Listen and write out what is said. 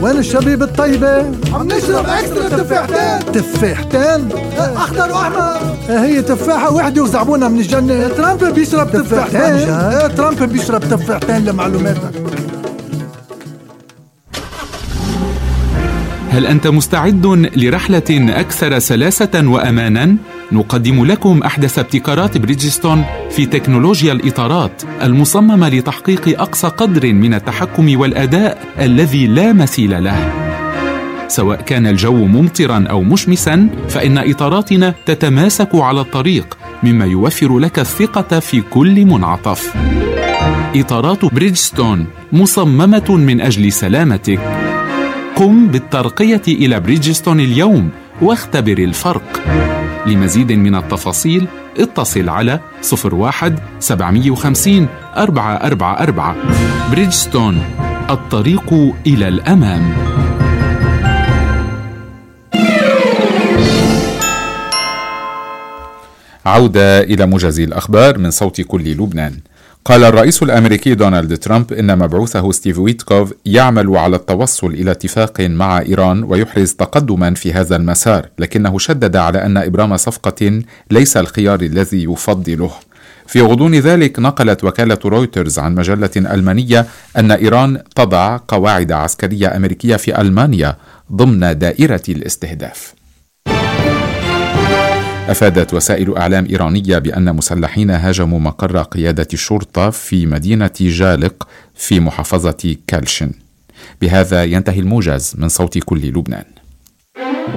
وين الشبيب الطيبة؟ عم نشرب اكسترا تفاحتين. تفاحتين؟ اخضر واحمر. هي تفاحة وحدة وزعبونها من الجنة. ترامب بيشرب تفاحتين. ترامب بيشرب تفاحتين لمعلوماتك. هل أنت مستعد لرحلة أكثر سلاسة وأماناً؟ نقدم لكم أحدث ابتكارات بريدجستون في تكنولوجيا الإطارات المصممة لتحقيق أقصى قدر من التحكم والأداء الذي لا مثيل له. سواء كان الجو ممطراً أو مشمساً، فإن إطاراتنا تتماسك على الطريق، مما يوفر لك الثقة في كل منعطف. إطارات بريدجستون مصممة من أجل سلامتك. قم بالترقية إلى بريدجستون اليوم واختبر الفرق. لمزيد من التفاصيل اتصل على 01-750-444. بريدجستون، الطريق إلى الأمام. عودة إلى موجز الأخبار من صوت كل لبنان. قال الرئيس الأمريكي دونالد ترامب إن مبعوثه ستيف ويتكوف يعمل على التوصل إلى اتفاق مع إيران ويحرز تقدما في هذا المسار، لكنه شدد على أن إبرام صفقة ليس الخيار الذي يفضله. في غضون ذلك، نقلت وكالة رويترز عن مجلة ألمانية أن إيران تضع قواعد عسكرية أمريكية في ألمانيا ضمن دائرة الاستهداف. أفادت وسائل أعلام إيرانية بأن مسلحين هاجموا مقر قيادة الشرطة في مدينة جالق في محافظة كالشن. بهذا ينتهي الموجز من صوت كل لبنان.